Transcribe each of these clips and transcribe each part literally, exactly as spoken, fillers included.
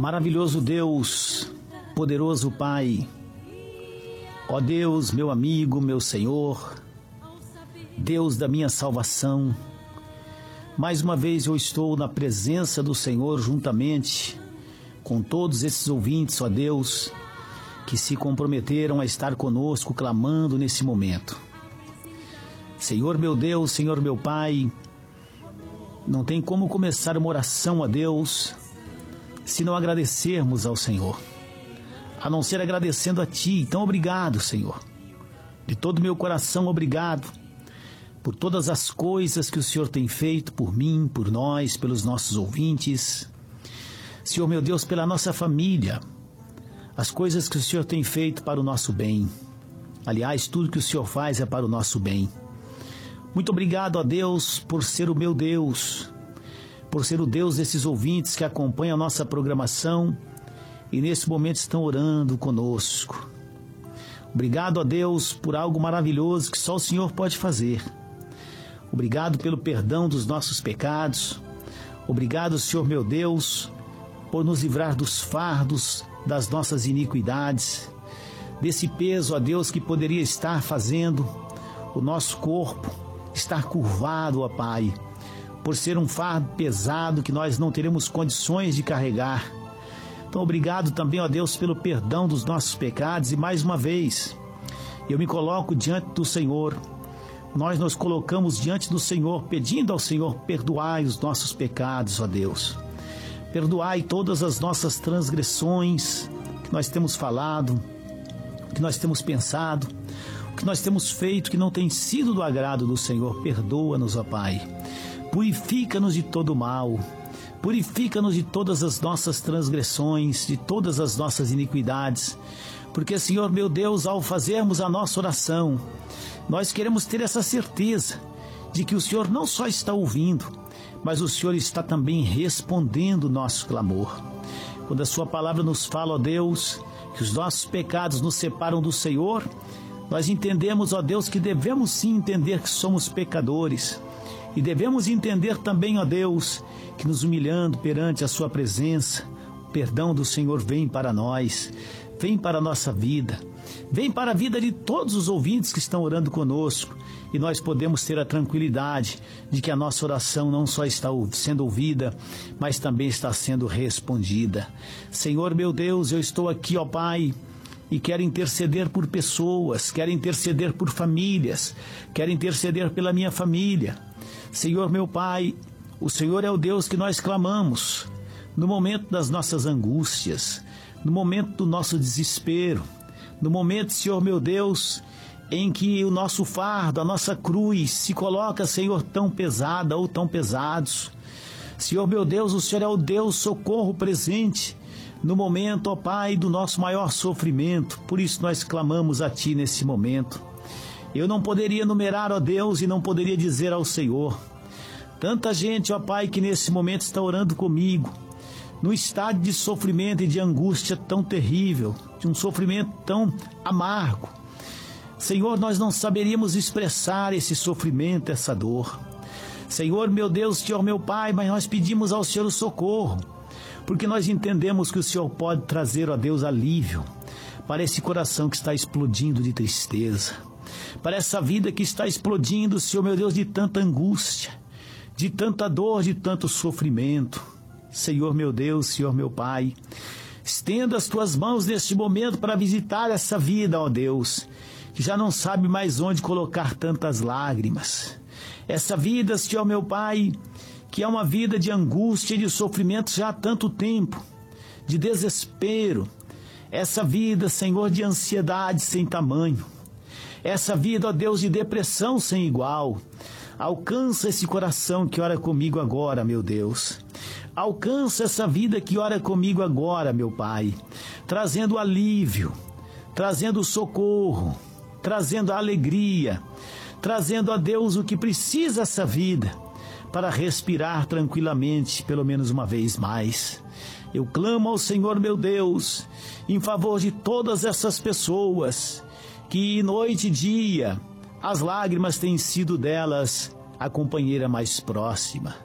Maravilhoso Deus, poderoso Pai, ó Deus, meu amigo, meu Senhor, Deus da minha salvação, mais uma vez eu estou na presença do Senhor juntamente com todos esses ouvintes, ó Deus, que se comprometeram a estar conosco clamando nesse momento. Senhor meu Deus, Senhor meu Pai, não tem como começar uma oração a Deus se não agradecermos ao Senhor, a não ser agradecendo a Ti. Então obrigado, Senhor, de todo o meu coração, obrigado por todas as coisas que o Senhor tem feito por mim, por nós, pelos nossos ouvintes. Senhor meu Deus, pela nossa família, as coisas que o Senhor tem feito para o nosso bem. Aliás, tudo que o Senhor faz é para o nosso bem. Muito obrigado a Deus por ser o meu Deus, por ser o Deus desses ouvintes que acompanham a nossa programação e nesse momento estão orando conosco. Obrigado a Deus por algo maravilhoso que só o Senhor pode fazer. Obrigado pelo perdão dos nossos pecados. Obrigado, Senhor meu Deus, por nos livrar dos fardos das nossas iniquidades, desse peso, ó Deus, que poderia estar fazendo o nosso corpo estar curvado, ó Pai, por ser um fardo pesado que nós não teremos condições de carregar. Então obrigado também, ó Deus, pelo perdão dos nossos pecados. E mais uma vez eu me coloco diante do Senhor. Nós nos colocamos diante do Senhor, pedindo ao Senhor: perdoai os nossos pecados, ó Deus. Perdoai todas as nossas transgressões que nós temos falado, que nós temos pensado, o que nós temos feito que não tem sido do agrado do Senhor. Perdoa-nos, ó Pai. Purifica-nos de todo mal. Purifica-nos de todas as nossas transgressões, de todas as nossas iniquidades. Porque, Senhor meu Deus, ao fazermos a nossa oração, nós queremos ter essa certeza de que o Senhor não só está ouvindo, mas o Senhor está também respondendo o nosso clamor. Quando a Sua palavra nos fala, ó Deus, que os nossos pecados nos separam do Senhor, nós entendemos, ó Deus, que devemos sim entender que somos pecadores. E devemos entender também, ó Deus, que nos humilhando perante a Sua presença, o perdão do Senhor vem para nós, vem para a nossa vida, vem para a vida de todos os ouvintes que estão orando conosco. E nós podemos ter a tranquilidade de que a nossa oração não só está sendo ouvida, mas também está sendo respondida. Senhor meu Deus, eu estou aqui, ó Pai, e quero interceder por pessoas, quero interceder por famílias, quero interceder pela minha família. Senhor meu Pai, o Senhor é o Deus que nós clamamos no momento das nossas angústias, no momento do nosso desespero, no momento, Senhor meu Deus, em que o nosso fardo, a nossa cruz se coloca, Senhor, tão pesada ou tão pesados. Senhor meu Deus, o Senhor é o Deus socorro presente no momento, ó Pai, do nosso maior sofrimento. Por isso nós clamamos a Ti nesse momento. Eu não poderia numerar, ó Deus, e não poderia dizer ao Senhor, tanta gente, ó Pai, que nesse momento está orando comigo, no estado de sofrimento e de angústia tão terrível, de um sofrimento tão amargo. Senhor, nós não saberíamos expressar esse sofrimento, essa dor. Senhor, meu Deus, Senhor, meu Pai, mas nós pedimos ao Senhor o socorro, porque nós entendemos que o Senhor pode trazer, ó Deus, alívio para esse coração que está explodindo de tristeza, para essa vida que está explodindo, Senhor, meu Deus, de tanta angústia, de tanta dor, de tanto sofrimento. Senhor, meu Deus, Senhor, meu Pai, estenda as Tuas mãos neste momento para visitar essa vida, ó Deus, que já não sabe mais onde colocar tantas lágrimas. Essa vida, Senhor meu Pai, que é uma vida de angústia e de sofrimento já há tanto tempo, de desespero. Essa vida, Senhor, de ansiedade sem tamanho. Essa vida, ó Deus, de depressão sem igual. Alcança esse coração que ora comigo agora, meu Deus. Alcança essa vida que ora comigo agora, meu Pai, trazendo alívio, trazendo socorro, trazendo alegria, trazendo a Deus o que precisa essa vida para respirar tranquilamente, pelo menos uma vez mais. Eu clamo ao Senhor, meu Deus, em favor de todas essas pessoas que noite e dia as lágrimas têm sido delas a companheira mais próxima.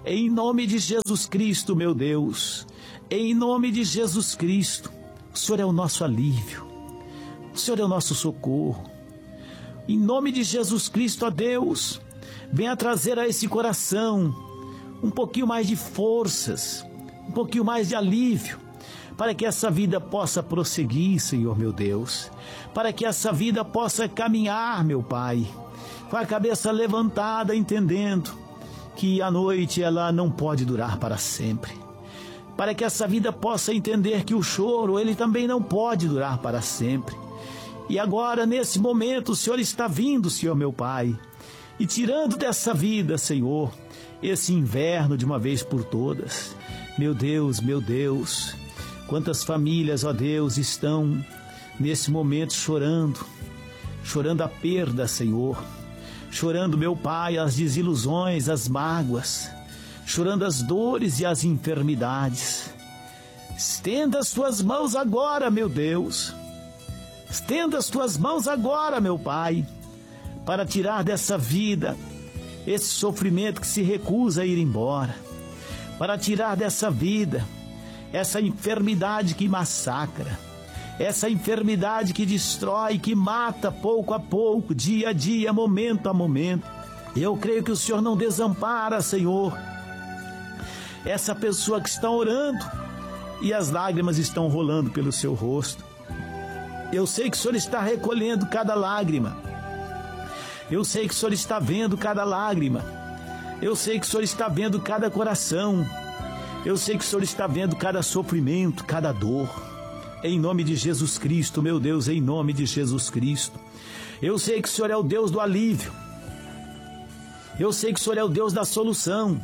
Em nome de Jesus Cristo, meu Deus, em nome de Jesus Cristo, o Senhor é o nosso alívio, o Senhor é o nosso socorro. Em nome de Jesus Cristo, ó Deus, venha trazer a esse coração um pouquinho mais de forças, um pouquinho mais de alívio, para que essa vida possa prosseguir, Senhor meu Deus, para que essa vida possa caminhar, meu Pai, com a cabeça levantada, entendendo que a noite ela não pode durar para sempre, para que essa vida possa entender que o choro ele também não pode durar para sempre. E agora, nesse momento, o Senhor está vindo, Senhor meu Pai, e tirando dessa vida, Senhor, esse inverno de uma vez por todas. Meu Deus, meu Deus, quantas famílias, ó Deus, estão nesse momento chorando, chorando a perda, Senhor, chorando, meu Pai, as desilusões, as mágoas, chorando as dores e as enfermidades. Estenda as tuas mãos agora, meu Deus, estenda as tuas mãos agora, meu Pai, para tirar dessa vida esse sofrimento que se recusa a ir embora, para tirar dessa vida essa enfermidade que massacra, essa enfermidade que destrói, que mata pouco a pouco, dia a dia, momento a momento. Eu creio que o Senhor não desampara, Senhor, essa pessoa que está orando e as lágrimas estão rolando pelo seu rosto. Eu sei que o Senhor está recolhendo cada lágrima. Eu sei que o Senhor está vendo cada lágrima. Eu sei que o Senhor está vendo cada coração. Eu sei que o Senhor está vendo cada sofrimento, cada dor. Em nome de Jesus Cristo, meu Deus, em nome de Jesus Cristo. Eu sei que o Senhor é o Deus do alívio. Eu sei que o Senhor é o Deus da solução.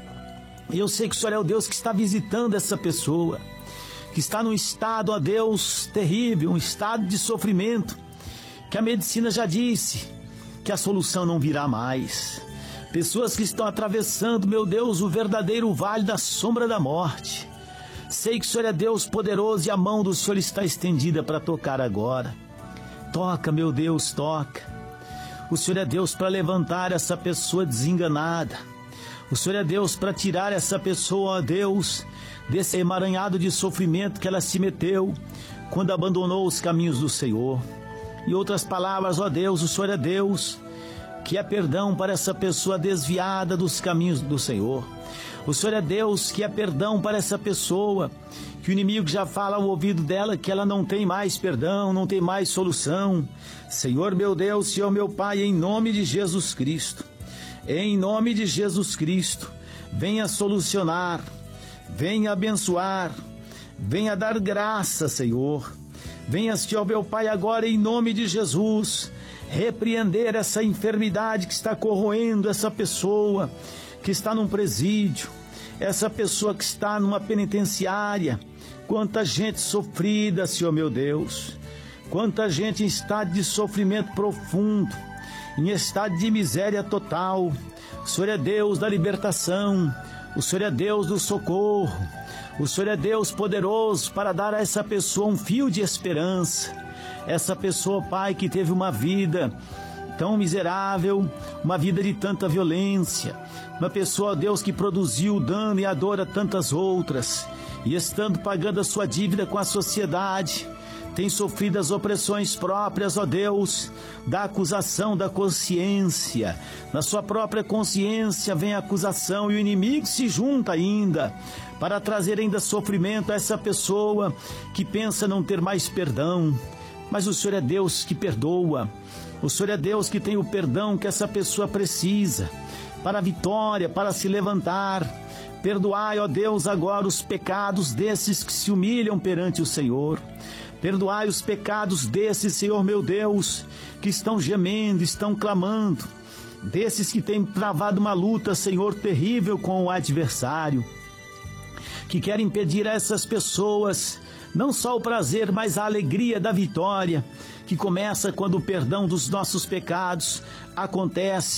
Eu sei que o Senhor é o Deus que está visitando essa pessoa, que está num estado, ó Deus, terrível, um estado de sofrimento, que a medicina já disse que a solução não virá mais. Pessoas que estão atravessando, meu Deus, o verdadeiro vale da sombra da morte. Sei que o Senhor é Deus poderoso e a mão do Senhor está estendida para tocar agora. Toca, meu Deus, toca. O Senhor é Deus para levantar essa pessoa desenganada. O Senhor é Deus para tirar essa pessoa, ó Deus, desse emaranhado de sofrimento que ela se meteu quando abandonou os caminhos do Senhor. Em outras palavras, ó Deus, o Senhor é Deus que é perdão para essa pessoa desviada dos caminhos do Senhor. O Senhor é Deus que é perdão para essa pessoa que o inimigo já fala ao ouvido dela que ela não tem mais perdão, não tem mais solução. Senhor meu Deus, Senhor meu Pai, em nome de Jesus Cristo, em nome de Jesus Cristo, venha solucionar, venha abençoar, venha dar graça, Senhor. Venha, Senhor meu Pai, agora em nome de Jesus, repreender essa enfermidade que está corroendo essa pessoa que está num presídio, essa pessoa que está numa penitenciária. Quanta gente sofrida, Senhor meu Deus, quanta gente em estado de sofrimento profundo, em estado de miséria total. O Senhor é Deus da libertação, o Senhor é Deus do socorro, o Senhor é Deus poderoso para dar a essa pessoa um fio de esperança. Essa pessoa, Pai, que teve uma vida tão miserável, uma vida de tanta violência, uma pessoa, Deus, que produziu dano e a dor a tantas outras, e estando pagando a sua dívida com a sociedade, tem sofrido as opressões próprias, ó Deus, da acusação da consciência. Na sua própria consciência vem a acusação e o inimigo se junta ainda para trazer ainda sofrimento a essa pessoa que pensa não ter mais perdão. Mas o Senhor é Deus que perdoa. O Senhor é Deus que tem o perdão que essa pessoa precisa para a vitória, para se levantar. Perdoai, ó Deus, agora os pecados desses que se humilham perante o Senhor. Perdoai os pecados desses, Senhor meu Deus, que estão gemendo, estão clamando, desses que têm travado uma luta, Senhor, terrível com o adversário, que querem impedir a essas pessoas não só o prazer, mas a alegria da vitória, que começa quando o perdão dos nossos pecados acontece,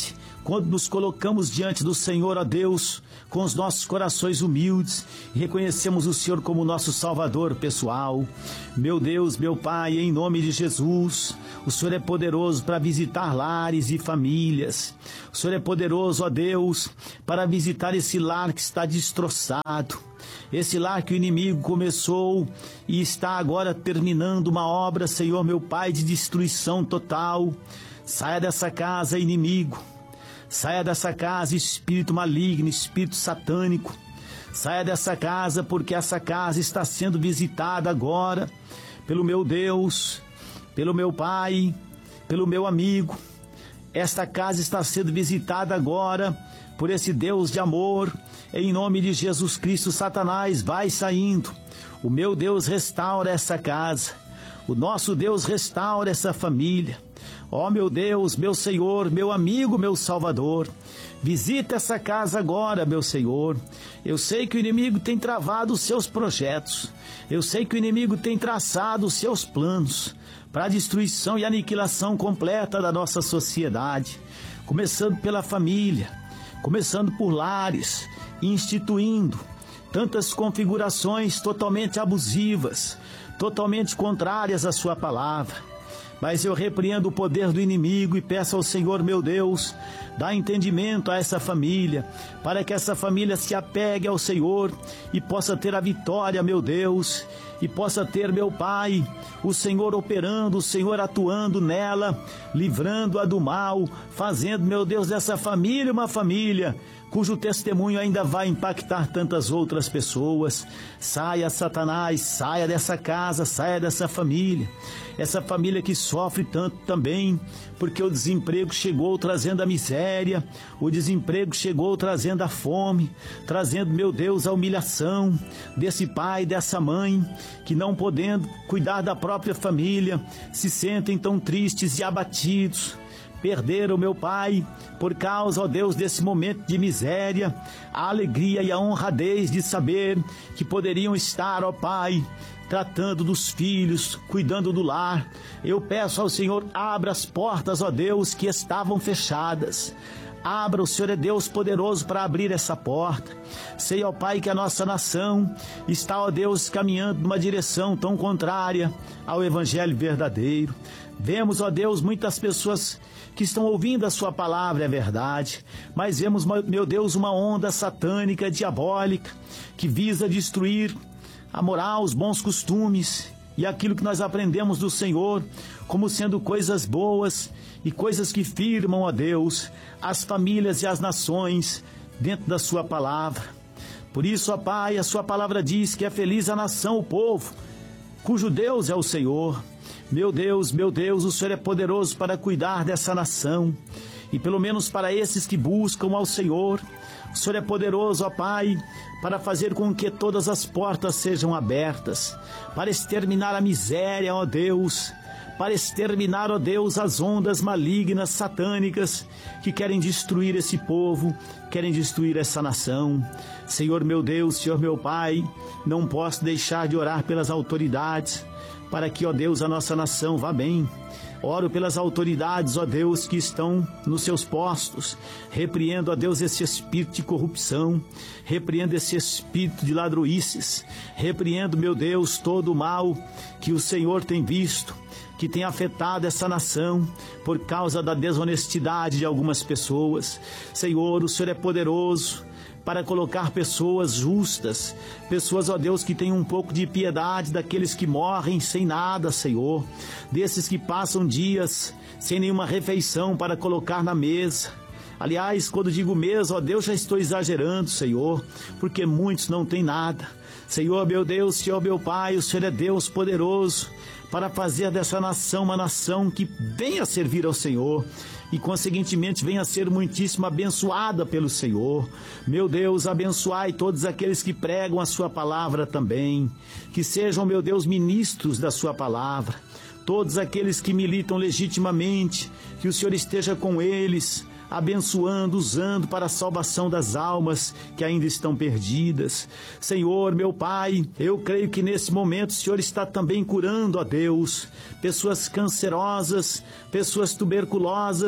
quando nos colocamos diante do Senhor, ó Deus, com os nossos corações humildes e reconhecemos o Senhor como nosso Salvador pessoal. Meu Deus, meu Pai, em nome de Jesus, o Senhor é poderoso para visitar lares e famílias. O Senhor é poderoso, ó Deus, para visitar esse lar que está destroçado. Esse lar que o inimigo começou e está agora terminando uma obra, Senhor, meu Pai, de destruição total. Saia dessa casa, inimigo. Saia dessa casa, espírito maligno, espírito satânico. Saia dessa casa, porque essa casa está sendo visitada agora pelo meu Deus, pelo meu Pai, pelo meu amigo. Esta casa está sendo visitada agora por esse Deus de amor. Em nome de Jesus Cristo, Satanás, vai saindo. O meu Deus restaura essa casa. O nosso Deus restaura essa família. Ó meu Deus, meu Senhor, meu amigo, meu Salvador, visita essa casa agora, meu Senhor. Eu sei que o inimigo tem travado os seus projetos. Eu sei que o inimigo tem traçado os seus planos para a destruição e aniquilação completa da nossa sociedade, começando pela família, começando por lares, instituindo tantas configurações totalmente abusivas, totalmente contrárias à sua palavra. Mas eu repreendo o poder do inimigo e peço ao Senhor, meu Deus, dá entendimento a essa família, para que essa família se apegue ao Senhor e possa ter a vitória, meu Deus, e possa ter, meu Pai, o Senhor operando, o Senhor atuando nela, livrando-a do mal, fazendo, meu Deus, dessa família uma família cujo testemunho ainda vai impactar tantas outras pessoas. Saia, Satanás, saia dessa casa, saia dessa família, essa família que sofre tanto também, porque o desemprego chegou trazendo a miséria, o desemprego chegou trazendo a fome, trazendo, meu Deus, a humilhação desse pai, dessa mãe, que não podendo cuidar da própria família, se sentem tão tristes e abatidos. Perderam, meu Pai, por causa, ó Deus, desse momento de miséria, a alegria e a honradez de saber que poderiam estar, ó Pai, tratando dos filhos, cuidando do lar. Eu peço ao Senhor, abra as portas, ó Deus, que estavam fechadas. Abra, o Senhor é Deus poderoso para abrir essa porta. Sei, ó Pai, que a nossa nação está, ó Deus, caminhando numa direção tão contrária ao Evangelho verdadeiro. Vemos, ó Deus, muitas pessoas que estão ouvindo a sua palavra, é verdade, mas vemos, meu Deus, uma onda satânica, diabólica, que visa destruir a moral, os bons costumes e aquilo que nós aprendemos do Senhor como sendo coisas boas e coisas que firmam, ó Deus, as famílias e as nações dentro da sua palavra. Por isso, ó Pai, a sua palavra diz que é feliz a nação, o povo, cujo Deus é o Senhor. Meu Deus, meu Deus, o Senhor é poderoso para cuidar dessa nação, e pelo menos para esses que buscam ao Senhor, o Senhor é poderoso, ó Pai, para fazer com que todas as portas sejam abertas, para exterminar a miséria, ó Deus, para exterminar, ó Deus, as ondas malignas, satânicas, que querem destruir esse povo, querem destruir essa nação. Senhor meu Deus, Senhor meu Pai, não posso deixar de orar pelas autoridades, para que, ó Deus, a nossa nação vá bem. Oro pelas autoridades, ó Deus, que estão nos seus postos. Repreendo, ó Deus, esse espírito de corrupção. Repreendo esse espírito de ladroices. Repreendo, meu Deus, todo o mal que o Senhor tem visto, que tem afetado essa nação por causa da desonestidade de algumas pessoas. Senhor, o Senhor é poderoso para colocar pessoas justas, pessoas, ó Deus, que têm um pouco de piedade daqueles que morrem sem nada, Senhor, desses que passam dias sem nenhuma refeição para colocar na mesa. Aliás, quando digo mesa, ó Deus, já estou exagerando, Senhor, porque muitos não têm nada. Senhor, meu Deus, Senhor, meu Pai, o Senhor é Deus poderoso para fazer dessa nação uma nação que venha servir ao Senhor e, conseguintemente, venha a ser muitíssimo abençoada pelo Senhor. Meu Deus, abençoai todos aqueles que pregam a sua palavra também, que sejam, meu Deus, ministros da sua palavra, todos aqueles que militam legitimamente, que o Senhor esteja com eles, abençoando, usando para a salvação das almas que ainda estão perdidas. Senhor, meu Pai, eu creio que nesse momento o Senhor está também curando, ó Deus, pessoas cancerosas, pessoas tuberculosas,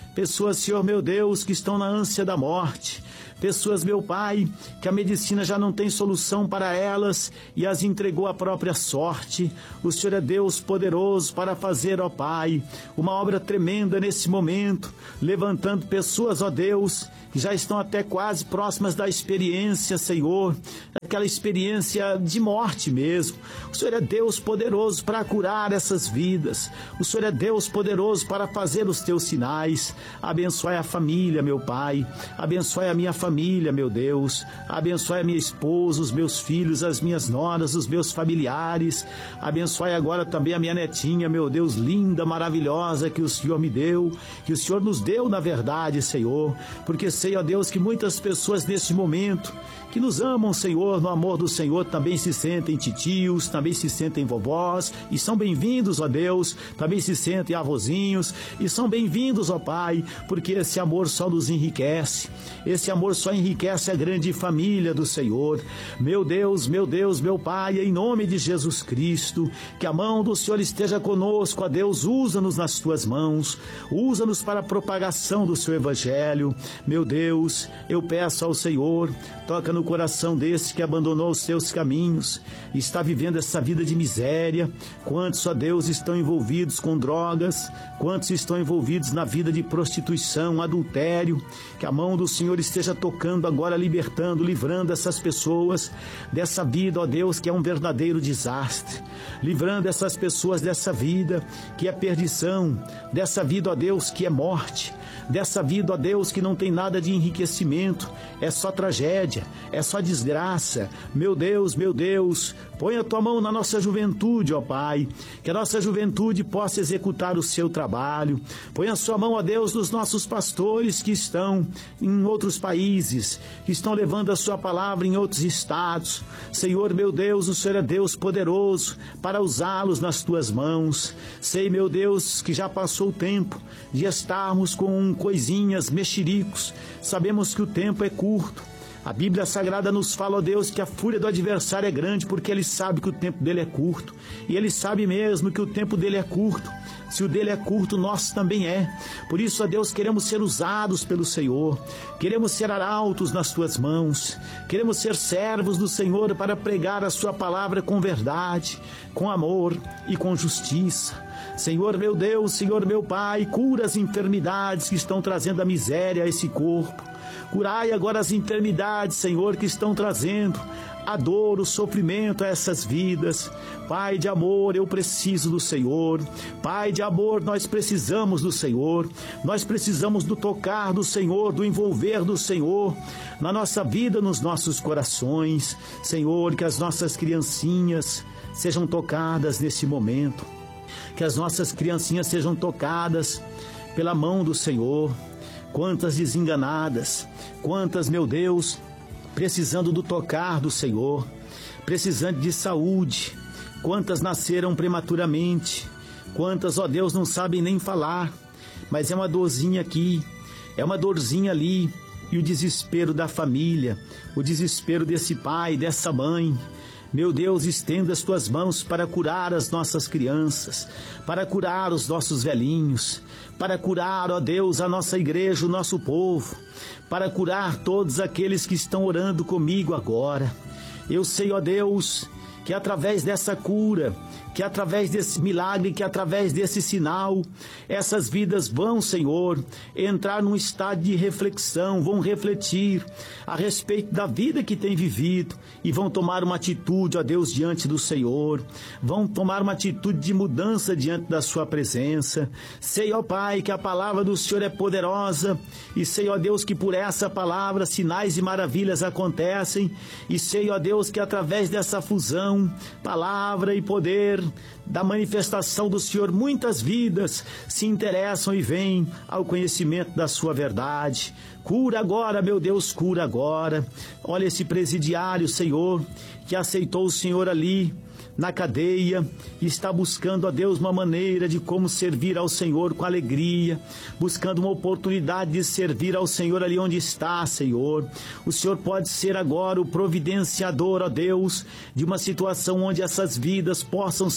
pessoas, Senhor meu Deus, que estão na ânsia da morte, pessoas, meu Pai, que a medicina já não tem solução para elas e as entregou à própria sorte. O Senhor é Deus poderoso para fazer, ó Pai, uma obra tremenda nesse momento, levantando pessoas, ó Deus, que já estão até quase próximas da experiência, Senhor, aquela experiência de morte mesmo. O Senhor é Deus poderoso para curar essas vidas. O Senhor é Deus poderoso para fazer os teus sinais. Abençoe a família, meu Pai. Abençoe a minha família, meu Deus. Abençoe a minha esposa, os meus filhos, as minhas noras, os meus familiares. Abençoe agora também a minha netinha, meu Deus, linda, maravilhosa, que o Senhor me deu, que o Senhor nos deu, na verdade, Senhor, porque sei, ó Deus, que muitas pessoas neste momento que nos amam, Senhor, no amor do Senhor, também se sentem titios, também se sentem vovós, e são bem-vindos, ó Deus, também se sentem avôzinhos, e são bem-vindos, ó Pai, porque esse amor só nos enriquece, esse amor só enriquece a grande família do Senhor. Meu Deus, meu Deus, meu Pai, em nome de Jesus Cristo, que a mão do Senhor esteja conosco, ó Deus, usa-nos nas tuas mãos, usa-nos para a propagação do seu Evangelho. Meu Deus, eu peço ao Senhor, toca no coração desse que abandonou os seus caminhos, está vivendo essa vida de miséria. Quantos, ó Deus, estão envolvidos com drogas, quantos estão envolvidos na vida de prostituição, adultério, que a mão do Senhor esteja tocando agora, libertando, livrando essas pessoas dessa vida, ó Deus, que é um verdadeiro desastre, livrando essas pessoas dessa vida que é perdição, dessa vida, ó Deus, que é morte, dessa vida, ó Deus, que não tem nada de enriquecimento, é só tragédia, é só desgraça. Meu Deus, meu Deus, põe a tua mão na nossa juventude, ó Pai, que a nossa juventude possa executar o seu trabalho. Põe a sua mão, ó Deus, nos nossos pastores que estão em outros países, que estão levando a sua palavra em outros estados. Senhor, meu Deus, o Senhor é Deus poderoso para usá-los nas tuas mãos. Sei, meu Deus, que já passou o tempo de estarmos com coisinhas, mexericos. Sabemos que o tempo é curto. A Bíblia Sagrada nos fala, ó Deus, que a fúria do adversário é grande, porque ele sabe que o tempo dele é curto. E ele sabe mesmo que o tempo dele é curto. Se o dele é curto, nosso também é. Por isso, ó Deus, queremos ser usados pelo Senhor. Queremos ser arautos nas tuas mãos. Queremos ser servos do Senhor para pregar a sua palavra com verdade, com amor e com justiça. Senhor meu Deus, Senhor meu Pai, cura as enfermidades que estão trazendo a miséria a esse corpo. Curai agora as enfermidades, Senhor, que estão trazendo a dor, o sofrimento a essas vidas. Pai de amor, eu preciso do Senhor. Pai de amor, nós precisamos do Senhor. Nós precisamos do tocar do Senhor, do envolver do Senhor na nossa vida, nos nossos corações. Senhor, que as nossas criancinhas sejam tocadas nesse momento. Que as nossas criancinhas sejam tocadas pela mão do Senhor. Quantas desenganadas, quantas, meu Deus, precisando do tocar do Senhor, precisando de saúde, quantas nasceram prematuramente, quantas, ó Deus, não sabem nem falar, mas é uma dorzinha aqui, é uma dorzinha ali, e o desespero da família, o desespero desse pai, dessa mãe. Meu Deus, estenda as tuas mãos para curar as nossas crianças, para curar os nossos velhinhos, para curar, ó Deus, a nossa igreja, o nosso povo, para curar todos aqueles que estão orando comigo agora. Eu sei, ó Deus, que através dessa cura, que através desse milagre, que através desse sinal, essas vidas vão, Senhor, entrar num estado de reflexão, vão refletir a respeito da vida que tem vivido e vão tomar uma atitude, ó Deus, diante do Senhor, vão tomar uma atitude de mudança diante da sua presença. Sei, ó Pai, que a palavra do Senhor é poderosa e sei, ó Deus, que por essa palavra sinais e maravilhas acontecem e sei, ó Deus, que através dessa fusão, palavra e poder, da manifestação do Senhor, muitas vidas se interessam e vêm ao conhecimento da sua verdade. Cura agora, meu Deus, cura agora. Olha esse presidiário, Senhor, que aceitou o Senhor ali na cadeia e está buscando, a Deus, uma maneira de como servir ao Senhor com alegria, buscando uma oportunidade de servir ao Senhor ali onde está, Senhor. O Senhor pode ser agora o providenciador, ó Deus, de uma situação onde essas vidas possam ser alimentadas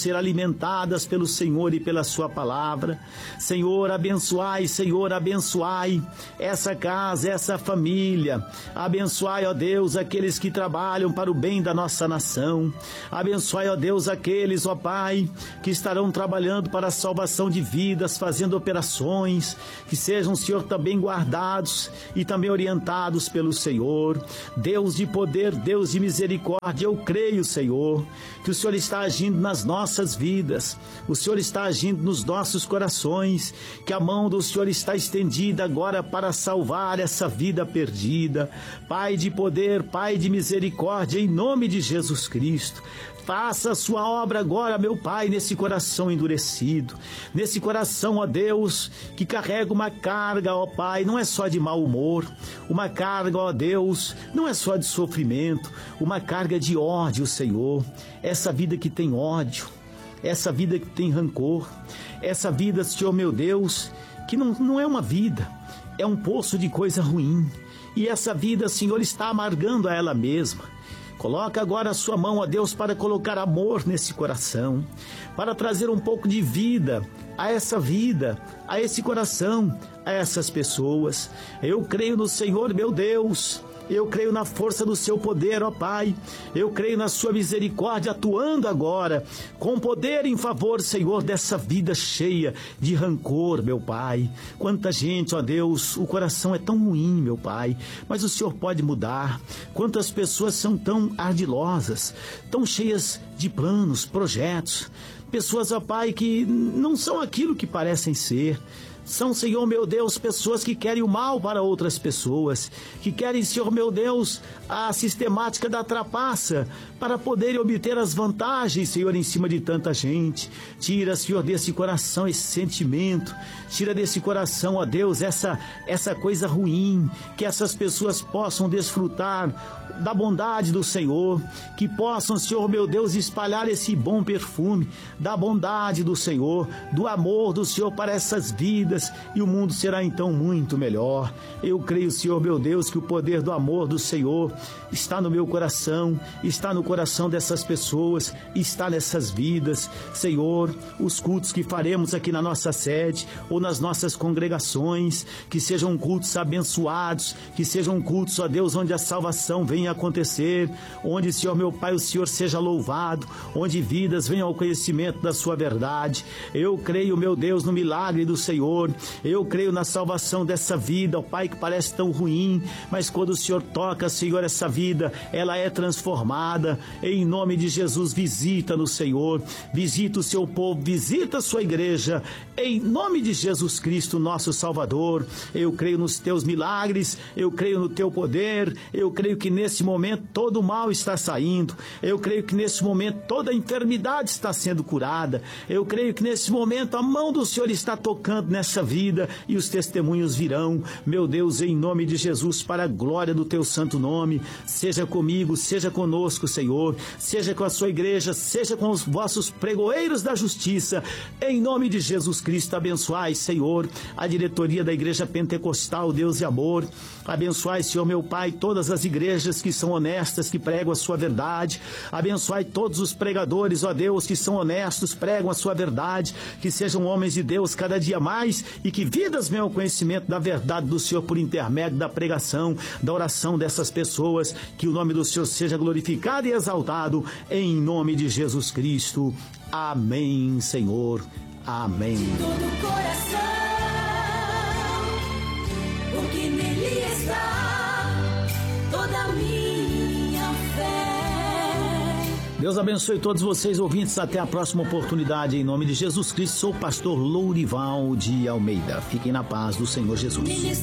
alimentadas pelo Senhor e pela sua palavra. Senhor, abençoai, Senhor, abençoai essa casa, essa família. Abençoai, ó Deus, aqueles que trabalham para o bem da nossa nação. Abençoai, ó Deus, aqueles, ó Pai, que estarão trabalhando para a salvação de vidas, fazendo operações, que sejam, Senhor, também guardados e também orientados pelo Senhor. Deus de poder, Deus de misericórdia, eu creio, Senhor, que o Senhor está agindo nas nossas vidas, o Senhor está agindo nos nossos corações, que a mão do Senhor está estendida agora para salvar essa vida perdida. Pai de poder, Pai de misericórdia, em nome de Jesus Cristo, faça a sua obra agora, meu Pai, nesse coração endurecido, nesse coração, ó Deus, que carrega uma carga, ó Pai, não é só de mau humor, uma carga, ó Deus, não é só de sofrimento, uma carga de ódio, Senhor. Essa vida que tem ódio, essa vida que tem rancor, essa vida, Senhor meu Deus, que não, não é uma vida, é um poço de coisa ruim, e essa vida, Senhor, está amargando a ela mesma. Coloca agora a sua mão, ó Deus, para colocar amor nesse coração, para trazer um pouco de vida a essa vida, a esse coração, a essas pessoas. Eu creio no Senhor, meu Deus. Eu creio na força do seu poder, ó Pai. Eu creio na sua misericórdia atuando agora, com poder em favor, Senhor, dessa vida cheia de rancor, meu Pai. Quanta gente, ó Deus, o coração é tão ruim, meu Pai, mas o Senhor pode mudar. Quantas pessoas são tão ardilosas, tão cheias de planos, projetos. Pessoas, ó Pai, que não são aquilo que parecem ser. São, Senhor meu Deus, pessoas que querem o mal para outras pessoas, que querem, Senhor meu Deus, a sistemática da trapaça para poderem obter as vantagens, Senhor, em cima de tanta gente. Tira, Senhor, desse coração esse sentimento, tira desse coração, ó Deus, essa, essa coisa ruim, que essas pessoas possam desfrutar da bondade do Senhor, que possam, Senhor meu Deus, espalhar esse bom perfume da bondade do Senhor, do amor do Senhor para essas vidas, e o mundo será então muito melhor. Eu creio, Senhor meu Deus, que o poder do amor do Senhor está no meu coração, está no coração dessas pessoas, está nessas vidas. Senhor, os cultos que faremos aqui na nossa sede ou nas nossas congregações, que sejam cultos abençoados, que sejam cultos, ó Deus, onde a salvação venha acontecer, onde, Senhor meu Pai, o Senhor seja louvado, onde vidas venham ao conhecimento da sua verdade. Eu creio, meu Deus, no milagre do Senhor. Eu creio na salvação dessa vida, ó Pai, que parece tão ruim, mas quando o Senhor toca, Senhor, essa vida, ela é transformada. Em nome de Jesus, visita no Senhor, visita o seu povo, visita a sua igreja, em nome de Jesus Cristo, nosso Salvador. Eu creio nos teus milagres, eu creio no teu poder, eu creio que nesse momento todo o mal está saindo, eu creio que nesse momento toda a enfermidade está sendo curada, eu creio que nesse momento a mão do Senhor está tocando nessa vida e os testemunhos virão. Meu Deus, em nome de Jesus, para a glória do teu santo nome, seja comigo, seja conosco, Senhor, seja com a sua igreja, seja com os vossos pregoeiros da justiça, em nome de Jesus Cristo. Abençoai, Senhor, a diretoria da Igreja Pentecostal Deus e Amor. Abençoai, Senhor meu Pai, todas as igrejas que são honestas, que pregam a sua verdade. Abençoai todos os pregadores, ó Deus, que são honestos, pregam a sua verdade, que sejam homens de Deus cada dia mais e que vidas venham ao conhecimento da verdade do Senhor por intermédio da pregação, da oração dessas pessoas. Que o nome do Senhor seja glorificado e exaltado, em nome de Jesus Cristo. Amém, Senhor. Amém. De todo o coração, porque nele está toda a minha fé. Deus abençoe todos vocês, ouvintes. Até a próxima oportunidade, em nome de Jesus Cristo. Sou o pastor Lourival de Almeida. Fiquem na paz do Senhor Jesus.